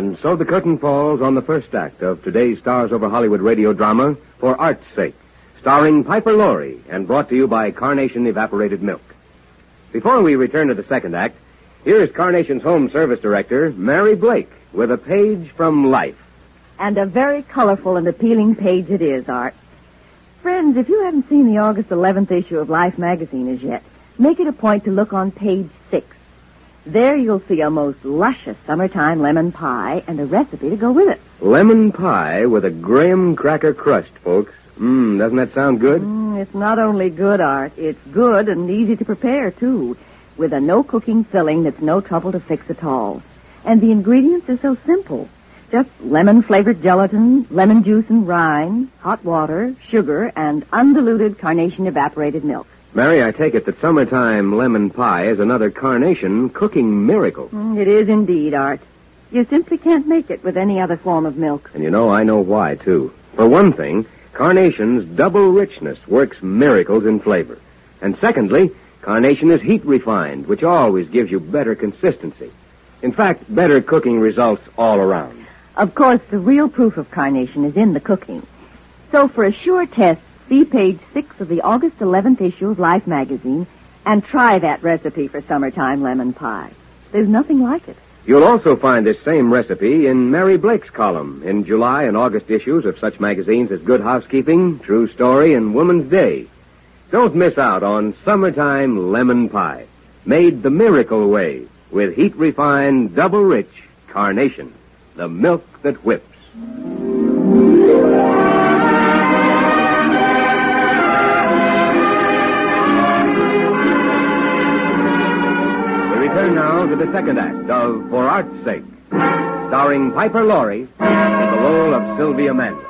And so the curtain falls on the first act of today's Stars Over Hollywood radio drama, For Art's Sake, starring Piper Laurie and brought to you by Carnation Evaporated Milk. Before we return to the second act, here is Carnation's Home Service Director, Mary Blake, with a page from Life. And a very colorful and appealing page it is, Art. Friends, if you haven't seen the August 11th issue of Life magazine as yet, make it a point to look on page 6. There you'll see a most luscious summertime lemon pie and a recipe to go with it. Lemon pie with a graham cracker crust, folks. Doesn't that sound good? It's not only good, Art. It's good and easy to prepare, too, with a no-cooking filling that's no trouble to fix at all. And the ingredients are so simple. Just lemon-flavored gelatin, lemon juice and rind, hot water, sugar, and undiluted Carnation evaporated milk. Mary, I take it that summertime lemon pie is another Carnation cooking miracle. It is indeed, Art. You simply can't make it with any other form of milk. And I know why, too. For one thing, Carnation's double richness works miracles in flavor. And secondly, Carnation is heat refined, which always gives you better consistency. In fact, better cooking results all around. Of course, the real proof of Carnation is in the cooking. So for a sure test, see page 6 of the August 11th issue of Life magazine and try that recipe for summertime lemon pie. There's nothing like it. You'll also find this same recipe in Mary Blake's column in July and August issues of such magazines as Good Housekeeping, True Story, and Woman's Day. Don't miss out on summertime lemon pie, made the miracle way with heat-refined, double-rich Carnation, the milk that whips. Return now to the second act of For Art's Sake, starring Piper Laurie in the role of Sylvia Manley.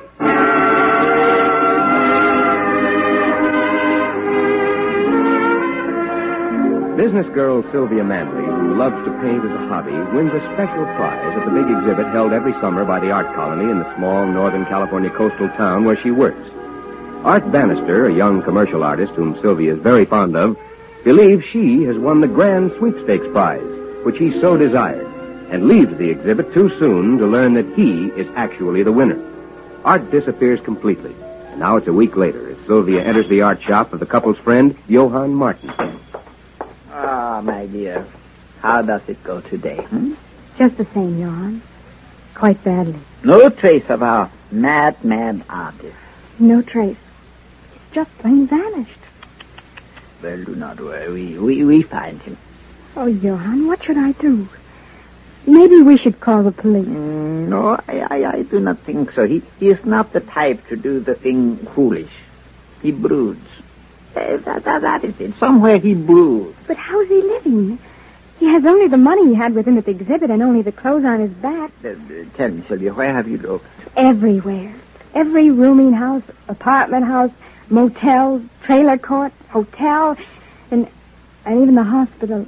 Business girl Sylvia Manley, who loves to paint as a hobby, wins a special prize at the big exhibit held every summer by the Art Colony in the small Northern California coastal town where she works. Art Bannister, a young commercial artist whom Sylvia is very fond of, believes she has won the grand sweepstakes prize, which he so desired, and leaves the exhibit too soon to learn that he is actually the winner. Art disappears completely, and now it's a week later as Sylvia enters the art shop of the couple's friend, Johann Martin. Ah, my dear, how does it go today? Just the same, Johann. Quite badly. No trace of our mad artist. No trace. He's just plain vanished. Well, do not worry. We find him. Oh, Johann, what should I do? Maybe we should call the police. No, I do not think so. He is not the type to do the thing foolish. He broods. That is it. Somewhere he broods. But how's he living? He has only the money he had with him at the exhibit and only the clothes on his back. Tell me, Sylvia, where have you looked? Everywhere. Every rooming house, apartment house, motel, trailer court, hotel, and even the hospital.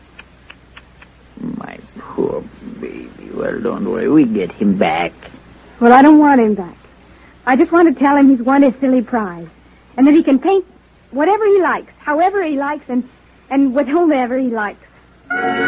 My poor baby. Well, don't worry. We get him back. Well, I don't want him back. I just want to tell him he's won his silly prize. And that he can paint whatever he likes, however he likes, and with whomever he likes.